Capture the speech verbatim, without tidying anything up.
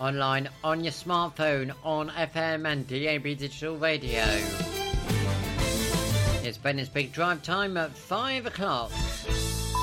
online, on your smartphone, on F M and D A B digital radio. It's Bennett's Big Drive time at five o'clock.